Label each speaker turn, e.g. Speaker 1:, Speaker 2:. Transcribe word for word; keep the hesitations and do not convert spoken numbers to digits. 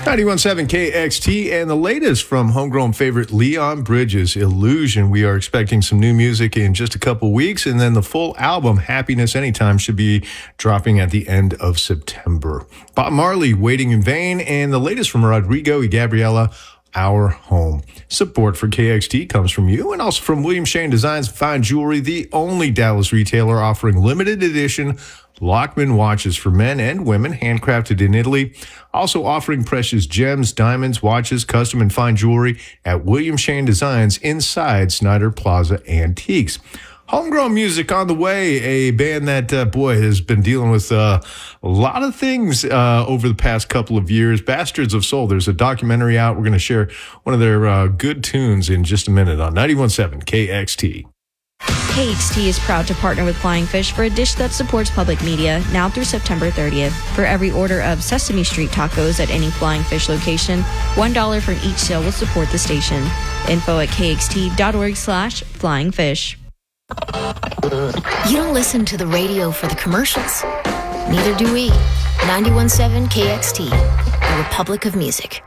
Speaker 1: ninety-one point seven K X T and the latest from homegrown favorite Leon Bridges, Illusion. We are expecting some new music in just a couple weeks, and then the full album, Happiness Anytime, should be dropping at the end of September. Bob Marley, Waiting in Vain, and the latest from Rodrigo y Gabriela, Our Home. Support for K X T comes from you and also from William Shane Designs and Fine Jewelry, the only Dallas retailer offering limited edition Lockman watches for men and women, handcrafted in Italy. Also offering precious gems, diamonds, watches, custom and fine jewelry at William Shane Designs inside Snyder Plaza Antiques. Homegrown music on the way, a band that, uh, boy, has been dealing with uh, a lot of things uh, over the past couple of years. Bastards of Soul, there's a documentary out. We're going to share one of their uh, good tunes in just a minute on ninety-one point seven K X T.
Speaker 2: K X T is proud to partner with Flying Fish for a dish that supports public media now through September thirtieth. For every order of Sesame Street tacos at any Flying Fish location, one dollar from each sale will support the station. Info at kxt.org slash flying fish.
Speaker 3: You don't listen to the radio for the commercials. Neither do we. ninety-one point seven K X T, the Republic of Music.